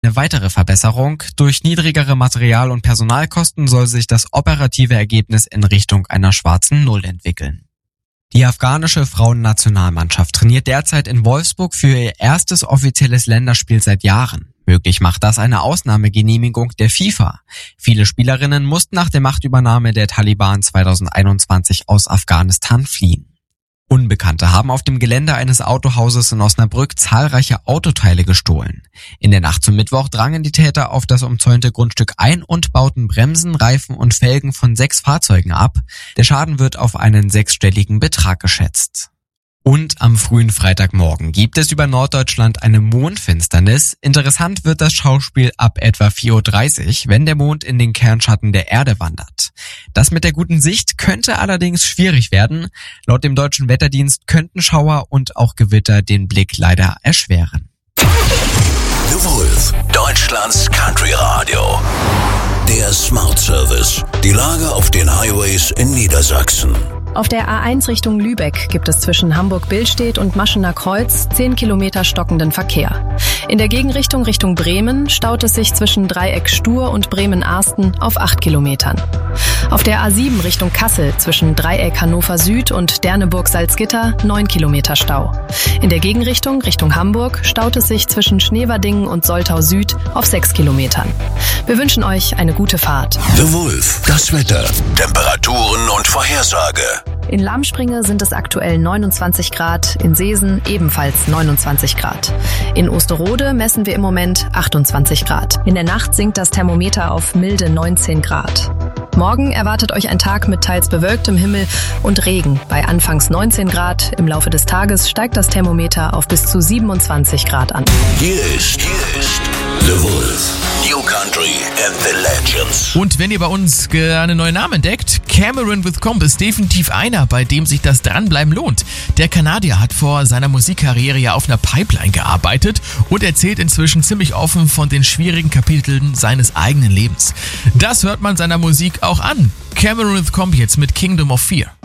Eine weitere Verbesserung: Durch niedrigere Material- und Personalkosten soll sich das operative Ergebnis in Richtung einer schwarzen Null entwickeln. Die afghanische Frauennationalmannschaft trainiert derzeit in Wolfsburg für ihr erstes offizielles Länderspiel seit Jahren. Möglich macht das eine Ausnahmegenehmigung der FIFA. Viele Spielerinnen mussten nach der Machtübernahme der Taliban 2021 aus Afghanistan fliehen. Unbekannte haben auf dem Gelände eines Autohauses in Osnabrück zahlreiche Autoteile gestohlen. In der Nacht zum Mittwoch drangen die Täter auf das umzäunte Grundstück ein und bauten Bremsen, Reifen und Felgen von 6 Fahrzeugen ab. Der Schaden wird auf einen 6-stelligen Betrag geschätzt. Und am frühen Freitagmorgen gibt es über Norddeutschland eine Mondfinsternis. Interessant wird das Schauspiel ab etwa 4:30 Uhr, wenn der Mond in den Kernschatten der Erde wandert. Das mit der guten Sicht könnte allerdings schwierig werden. Laut dem Deutschen Wetterdienst könnten Schauer und auch Gewitter den Blick leider erschweren. The Wolf, Deutschlands Country Radio. Der Smart Service. Die Lage auf den Highways in Niedersachsen. Auf der A1 Richtung Lübeck gibt es zwischen Hamburg-Billstedt und Maschener Kreuz 10 Kilometer stockenden Verkehr. In der Gegenrichtung Richtung Bremen staut es sich zwischen Dreieck Stur und Bremen-Arsten auf 8 Kilometern. Auf der A7 Richtung Kassel zwischen Dreieck Hannover Süd und Derneburg-Salzgitter 9 Kilometer Stau. In der Gegenrichtung Richtung Hamburg staut es sich zwischen Schneverdingen und Soltau Süd auf 6 Kilometern. Wir wünschen euch eine gute Fahrt. The Wolf, das Wetter, Temperaturen und Vorhersage. In Lamspringe sind es aktuell 29 Grad, in Seesen ebenfalls 29 Grad. In Osterode messen wir im Moment 28 Grad. In der Nacht sinkt das Thermometer auf milde 19 Grad. Morgen erwartet euch ein Tag mit teils bewölktem Himmel und Regen. Bei anfangs 19 Grad, im Laufe des Tages steigt das Thermometer auf bis zu 27 Grad an. Hier ist The Wolf, New Country and the Legends. Und wenn ihr bei uns einen neuen Namen entdeckt, Cameron with Comp ist definitiv einer, bei dem sich das Dranbleiben lohnt. Der Kanadier hat vor seiner Musikkarriere ja auf einer Pipeline gearbeitet und erzählt inzwischen ziemlich offen von den schwierigen Kapiteln seines eigenen Lebens. Das hört man seiner Musik auch an. Cameron with Comp jetzt mit Kingdom of Fear.